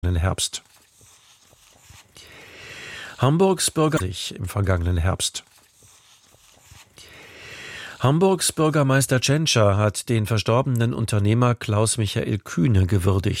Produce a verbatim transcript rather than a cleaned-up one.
Herbst. Hamburgs Bürger sich im vergangenen Herbst. Hamburgs Bürgermeister Tschentscher hat den verstorbenen Unternehmer Klaus Michael Kühne gewürdigt.